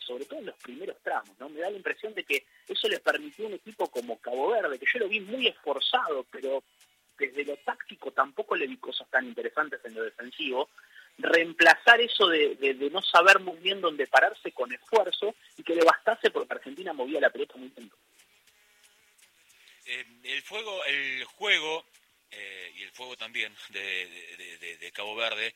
sobre todo en los primeros tramos, ¿no? Me da la impresión de que eso le permitió a un equipo como Cabo Verde, que yo lo vi muy esforzado, pero desde lo táctico tampoco le vi cosas tan interesantes en lo defensivo, reemplazar eso de no saber muy bien dónde pararse con esfuerzo y que le bastase porque Argentina movía la pelota muy lento. El juego y el fuego también de Cabo Verde,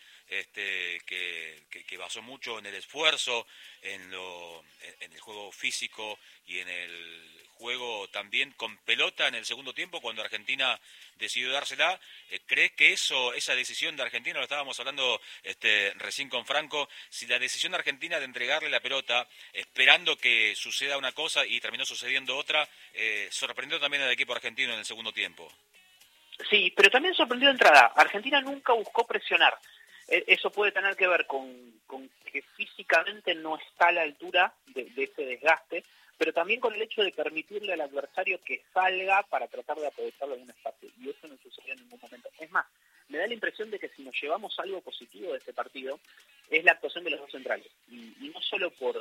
que basó mucho en el esfuerzo, en el juego físico y en el juego también con pelota en el segundo tiempo cuando Argentina decidió dársela. ¿Crees que esa decisión de Argentina, lo estábamos hablando recién con Franco, si la decisión de Argentina de entregarle la pelota esperando que suceda una cosa y terminó sucediendo otra, sorprendió también al equipo argentino en el segundo tiempo? Sí, pero también sorprendió de entrada. Argentina nunca buscó presionar. Eso puede tener que ver con que físicamente no está a la altura de ese desgaste, pero también con el hecho de permitirle al adversario que salga para tratar de aprovecharlo en un espacio. Y eso no sucedió en ningún momento. Es más, me da la impresión de que si nos llevamos algo positivo de este partido, es la actuación de los dos centrales. Y no solo por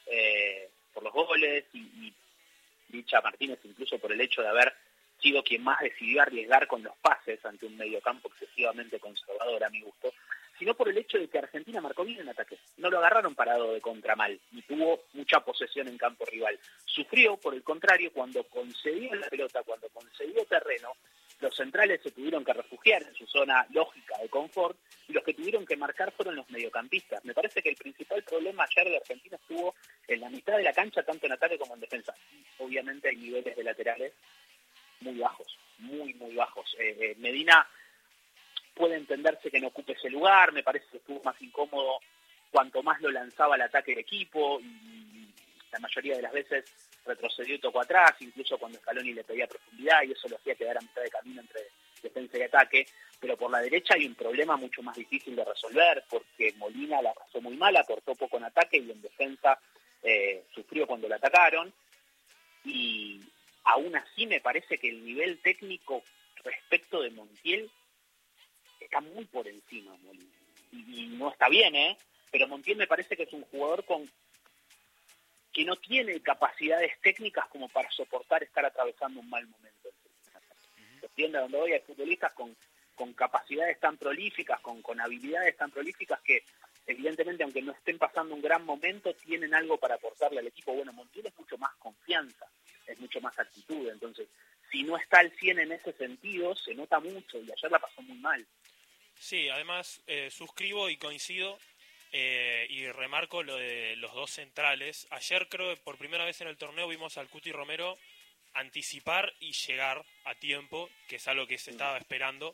los goles y Licha Martínez, incluso por el hecho de haber sido quien más decidió arriesgar con los pases ante un mediocampo excesivamente conservador a mi gusto, sino por el hecho de que Argentina marcó bien en ataque. No lo agarraron parado de contramal y tuvo mucha posesión en campo rival. Sufrió, por el contrario, cuando concedió la pelota, cuando concedió terreno, los centrales se tuvieron que refugiar en su zona lógica de confort y los que tuvieron que marcar fueron los mediocampistas. Me parece que el principal problema ayer de Argentina estuvo en la mitad de la cancha, tanto en ataque como en defensa. Obviamente hay niveles de laterales muy bajos, muy bajos. Medina puede entenderse que no ocupe ese lugar, me parece que estuvo más incómodo cuanto más lo lanzaba al ataque del equipo y la mayoría de las veces retrocedió y tocó atrás, incluso cuando Scaloni le pedía profundidad y eso lo hacía quedar a mitad de camino entre defensa y ataque, pero por la derecha hay un problema mucho más difícil de resolver porque Molina la pasó muy mal, aportó poco en ataque y en defensa sufrió cuando la atacaron y aún así me parece que el nivel técnico respecto de Montiel está muy por encima, Molina. Y no está bien, pero Montiel me parece que es un jugador que no tiene capacidades técnicas como para soportar estar atravesando un mal momento. ¿Se entiende a dónde voy? Hay futbolistas con capacidades tan prolíficas, con habilidades tan prolíficas que evidentemente, aunque no estén pasando un gran momento, tienen algo para aportarle al equipo. Bueno, Montiel es mucho más confianza, es mucho más actitud, entonces si no está al 100 en ese sentido, se nota mucho y ayer la pasó muy mal. Sí, además suscribo y coincido y remarco lo de los dos centrales. Ayer creo que por primera vez en el torneo vimos al Cuti Romero anticipar y llegar a tiempo, que es algo que se estaba esperando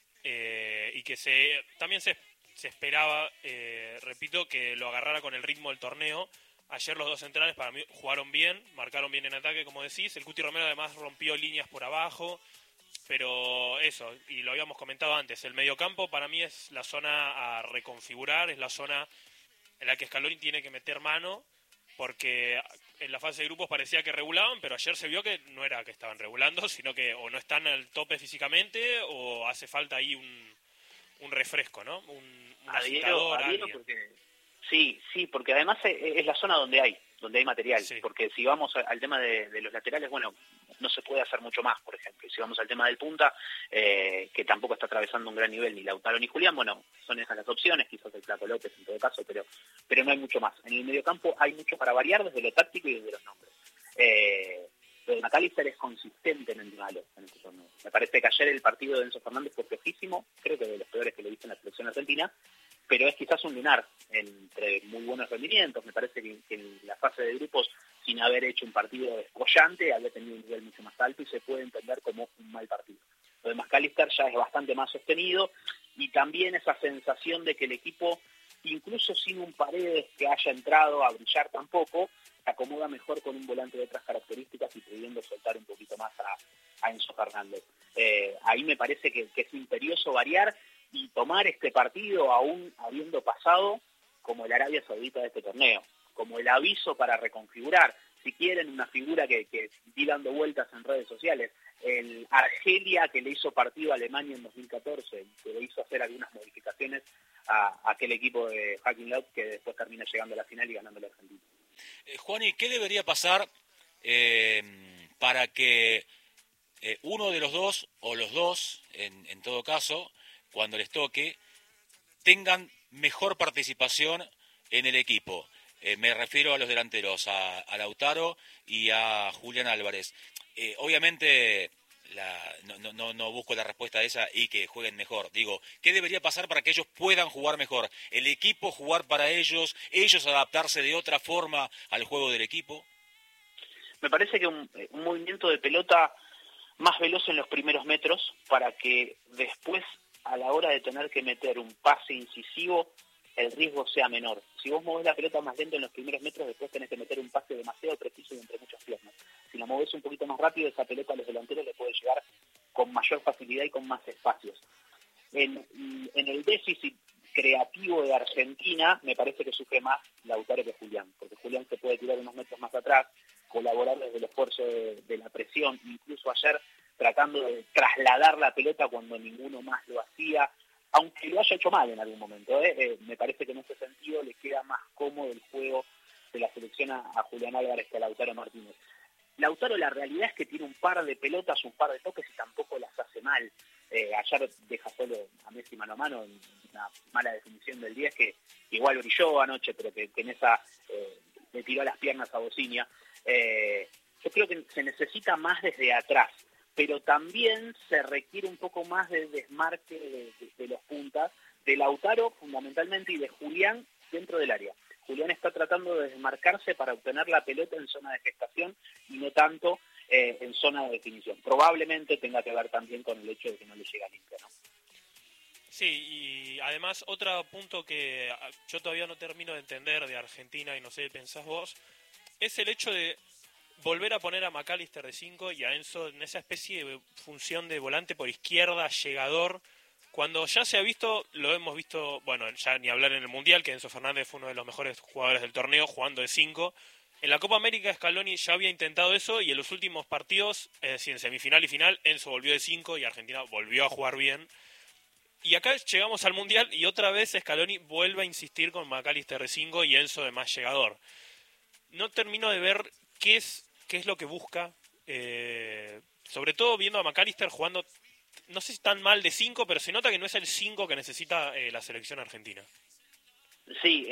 y que también se esperaba, repito, que lo agarrara con el ritmo del torneo. Ayer los dos centrales para mí jugaron bien, marcaron bien en ataque, como decís. El Cuti Romero además rompió líneas por abajo. Pero eso, y lo habíamos comentado antes, el mediocampo para mí es la zona a reconfigurar, es la zona en la que Scaloni tiene que meter mano, porque en la fase de grupos parecía que regulaban, pero ayer se vio que no era que estaban regulando, sino que o no están al tope físicamente o hace falta ahí un refresco, ¿no? Un agitador, alguien. Porque sí, porque además es la zona donde hay material, sí. Porque si vamos al tema de los laterales, bueno, no se puede hacer mucho más, por ejemplo. Si vamos al tema del punta, que tampoco está atravesando un gran nivel ni Lautaro ni Julián, bueno, son esas las opciones, quizás el Flaco López en todo caso, pero no hay mucho más. En el mediocampo hay mucho para variar desde lo táctico y desde los nombres. Pero McAllister es consistente en el malo en este torneo. Me parece que ayer el partido de Enzo Fernández fue flojísimo, creo que de los peores que le hice en la selección argentina, pero es quizás un lunar entre muy buenos rendimientos. Me parece que en la fase de grupos, sin haber hecho un partido descollante, había tenido un nivel mucho más alto y se puede entender como un mal partido. Lo de McAllister ya es bastante más sostenido y también esa sensación de que el equipo, incluso sin un Paredes que haya entrado a brillar tampoco, se acomoda mejor con un volante de otras características y pudiendo soltar un poquito más a Enzo Fernández. Ahí me parece que es imperioso variar y tomar este partido aún habiendo pasado como el Arabia Saudita de este torneo, como el aviso para reconfigurar, si quieren, una figura que vi dando vueltas en redes sociales, el Argelia que le hizo partido a Alemania en 2014 y que le hizo hacer algunas modificaciones a aquel equipo de Joachim Löw que después termina llegando a la final y ganando la Argentina. Juani, ¿qué debería pasar para que uno de los dos, o los dos, en todo caso, cuando les toque, tengan mejor participación en el equipo? Me refiero a los delanteros, a Lautaro y a Julián Álvarez. Obviamente no busco la respuesta a esa y que jueguen mejor. Digo, ¿qué debería pasar para que ellos puedan jugar mejor? ¿El equipo jugar para ellos adaptarse de otra forma al juego del equipo? Me parece que un movimiento de pelota más veloz en los primeros metros para que después, a la hora de tener que meter un pase incisivo, el riesgo sea menor. Si vos movés la pelota más lento en los primeros metros, después tenés que meter un pase demasiado preciso y entre muchas piernas. Si la movés un poquito más rápido, esa pelota a los delanteros le puede llegar con mayor facilidad y con más espacios. En el déficit creativo de Argentina, me parece que sufre más Lautaro que Julián, porque Julián se puede tirar unos metros más atrás, colaborar desde el esfuerzo de la presión, incluso ayer tratando de trasladar la pelota cuando ninguno más lo hacía, aunque lo haya hecho mal en algún momento. Me parece que en ese sentido le queda más cómodo el juego de la selección a Julián Álvarez que a Lautaro Martínez. Lautaro, la realidad es que tiene un par de pelotas, un par de toques y tampoco las hace mal. Ayer deja solo a Messi mano a mano en una mala definición del 10 que igual brilló anoche, pero que en esa le tiró a las piernas a Bocinia. Yo creo que se necesita más desde atrás, pero también se requiere un poco más de desmarque de los puntas, de Lautaro fundamentalmente y de Julián dentro del área. Julián está tratando de desmarcarse para obtener la pelota en zona de gestación y no tanto en zona de definición. Probablemente tenga que ver también con el hecho de que no le llega limpia, ¿no? Sí, y además otro punto que yo todavía no termino de entender de Argentina, y no sé qué pensás vos, es el hecho de volver a poner a McAllister de 5 y a Enzo en esa especie de función de volante por izquierda, llegador, cuando ya se ha visto, lo hemos visto, bueno, ya ni hablar en el Mundial, que Enzo Fernández fue uno de los mejores jugadores del torneo jugando de 5. En la Copa América Scaloni ya había intentado eso y en los últimos partidos, es decir, en semifinal y final, Enzo volvió de 5 y Argentina volvió a jugar bien. Y acá llegamos al Mundial y otra vez Scaloni vuelve a insistir con McAllister de 5 y Enzo de más llegador. No termino de ver qué es lo que busca, sobre todo viendo a McAllister jugando, no sé si tan mal de 5, pero se nota que no es el 5 que necesita la selección argentina. Sí,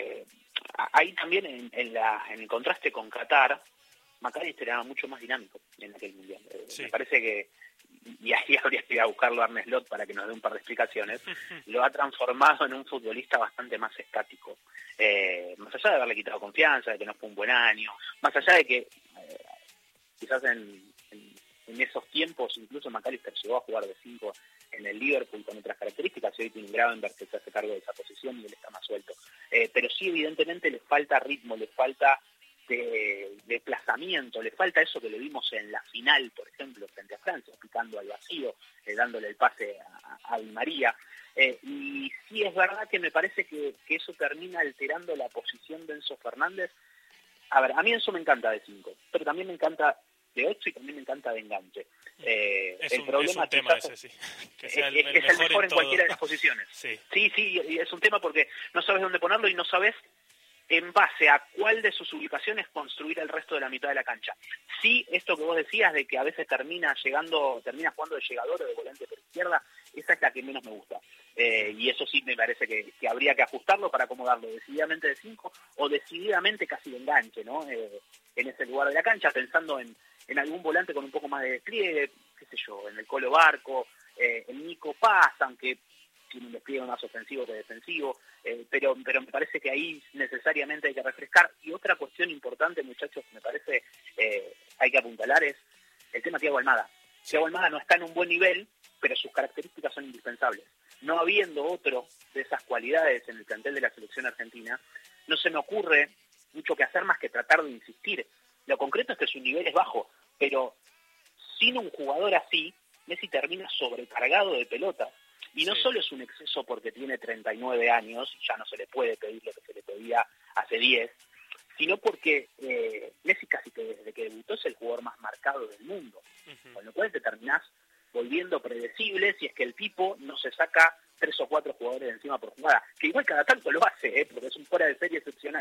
ahí también en el contraste con Qatar, McAllister era mucho más dinámico en aquel Mundial. Sí. Me parece que, y ahí habría que ir a buscarlo a Arne Slot para que nos dé un par de explicaciones, lo ha transformado en un futbolista bastante más estático. Más allá de haberle quitado confianza, de que no fue un buen año, más allá de que quizás en esos tiempos incluso McAllister llegó a jugar de 5 en el Liverpool con otras características y hoy tiene un Gravenberg que se hace cargo de esa posición y él está más suelto. Pero sí, evidentemente le falta ritmo, le falta desplazamiento, le falta eso que le vimos en la final, por ejemplo, frente a Francia, picando al vacío, dándole el pase a Di María. Y sí es verdad que me parece que eso termina alterando la posición de Enzo Fernández. A ver, a mí Enzo me encanta de 5, pero también me encanta de 8 y también me encanta de enganche. El problema es un tema ese, sí. Que sea es el mejor en cualquiera de las posiciones. Sí, y es un tema porque no sabes dónde ponerlo y no sabes en base a cuál de sus ubicaciones construir el resto de la mitad de la cancha. Sí, esto que vos decías de que a veces termina jugando de llegador o de volante por izquierda, esa es la que menos me gusta. Y eso sí me parece que habría que ajustarlo para acomodarlo decididamente de 5 o decididamente casi de enganche, ¿no? En ese lugar de la cancha, pensando en algún volante con un poco más de despliegue, qué sé yo, en el Colo Barco, en Nico Paz, aunque tiene un despliegue más ofensivo que defensivo, pero me parece que ahí necesariamente hay que refrescar. Y otra cuestión importante, muchachos, que me parece hay que apuntalar es el tema Thiago Almada. Sí. Thiago Almada no está en un buen nivel, pero sus características son indispensables. No habiendo otro de esas cualidades en el plantel de la selección argentina, no se me ocurre mucho que hacer más que tratar de insistir. Lo concreto es que su nivel es bajo, pero sin un jugador así, Messi termina sobrecargado de pelotas. Y no solo es un exceso porque tiene 39 años, y ya no se le puede pedir lo que se le pedía hace 10, sino porque Messi casi que desde que debutó es el jugador más marcado del mundo. Con lo cual te terminás volviendo predecible si es que el tipo no se saca 3 o 4 jugadores de encima por jugada, que igual cada tanto lo hace, porque es un fuera de serie excepcional,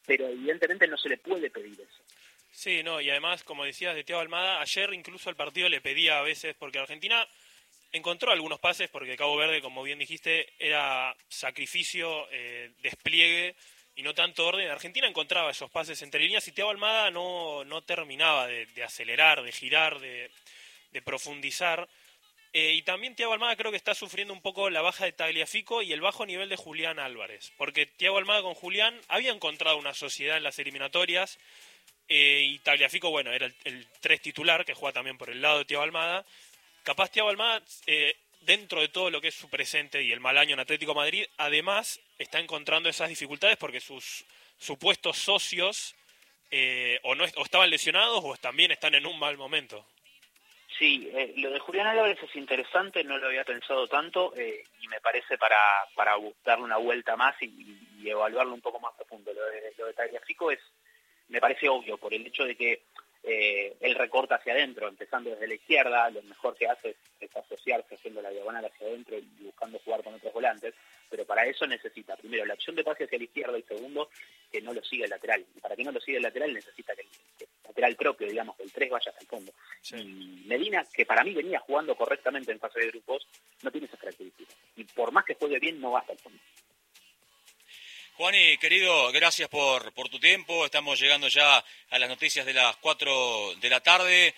pero evidentemente no se le puede pedir eso. Sí, no, y además, como decías de Thiago Almada, ayer incluso el partido le pedía a veces, porque Argentina encontró algunos pases, porque Cabo Verde, como bien dijiste, era sacrificio, despliegue y no tanto orden. Argentina encontraba esos pases entre líneas y Thiago Almada no terminaba de acelerar, de girar, de profundizar. Y también Thiago Almada creo que está sufriendo un poco la baja de Tagliafico y el bajo nivel de Julián Álvarez, porque Thiago Almada con Julián había encontrado una sociedad en las eliminatorias, y Tagliafico, bueno, era el 3 titular, que juega también por el lado de Thiago Almada. Capaz Thiago Almada, dentro de todo lo que es su presente y el mal año en Atlético Madrid, además está encontrando esas dificultades porque sus supuestos socios o estaban lesionados o también están en un mal momento. Sí, lo de Julián Álvarez es interesante, no lo había pensado tanto, y me parece para darle una vuelta más y evaluarlo un poco más profundo. Lo de Tagliafico me parece obvio, por el hecho de que él recorta hacia adentro, empezando desde la izquierda, lo mejor que hace es asociarse haciendo la diagonal hacia adentro y buscando jugar con otros volantes, pero para eso necesita, primero, la opción de pase hacia la izquierda y segundo, que no lo siga el lateral. Y para que no lo siga el lateral necesita que el lateral propio, digamos, que el 3 vaya hasta el fondo. Sí. Y Medina, que para mí venía jugando correctamente en fase de grupos, no tiene esas características. Y por más que juegue bien, no va hasta el fondo. Juani, querido, gracias por tu tiempo. Estamos llegando ya a las noticias de las 4 de la tarde.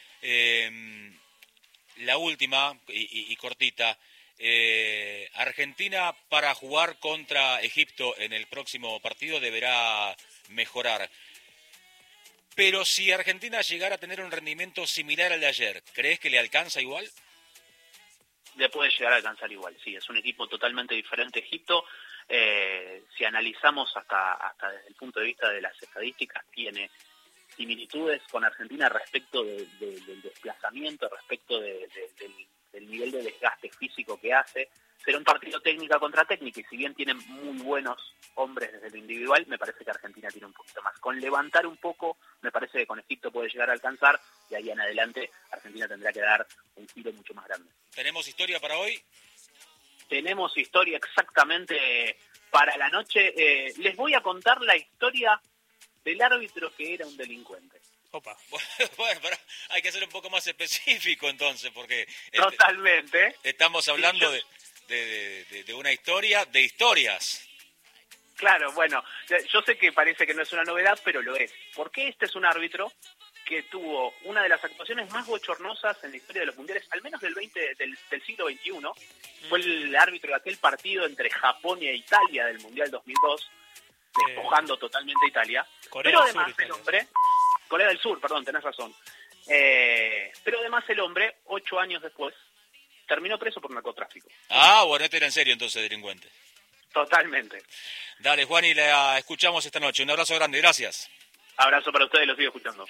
La última y cortita. Argentina para jugar contra Egipto en el próximo partido deberá mejorar. Pero si Argentina llegara a tener un rendimiento similar al de ayer, ¿crees que le alcanza igual? Le puede llegar a alcanzar igual, sí. Es un equipo totalmente diferente Egipto. Si analizamos hasta desde el punto de vista de las estadísticas, tiene similitudes con Argentina respecto del desplazamiento, respecto del nivel de desgaste físico que hace. Será un partido técnica contra técnica, y si bien tienen muy buenos hombres desde lo individual, me parece que Argentina tiene un poquito más. Con levantar un poco, me parece que con Egipto puede llegar a alcanzar, y ahí en adelante Argentina tendrá que dar un giro mucho más grande. ¿Tenemos historia para hoy? Tenemos historia exactamente para la noche. Les voy a contar la historia del árbitro que era un delincuente. Opa. Bueno, pero hay que ser un poco más específico entonces, porque totalmente. Estamos hablando de una historia de historias. Claro, bueno, yo sé que parece que no es una novedad, pero lo es. Porque este es un árbitro que tuvo una de las actuaciones más bochornosas en la historia de los mundiales, al menos del siglo XXI. Fue el árbitro de aquel partido entre Japón e Italia del Mundial 2002, despojando totalmente a Italia. Pero además el hombre, Corea del Sur, perdón, tenés razón. Pero además el hombre, 8 años después, terminó preso por narcotráfico. Bueno, este era en serio entonces, delincuente. Totalmente. Dale, Juan, y la escuchamos esta noche. Un abrazo grande, gracias. Abrazo para ustedes, los sigo escuchando.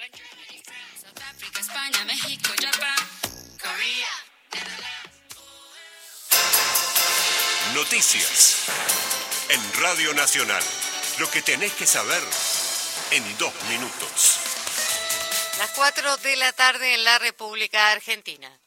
Noticias en Radio Nacional. Lo que tenés que saber en 2 minutos. Las 4 de la tarde en la República Argentina.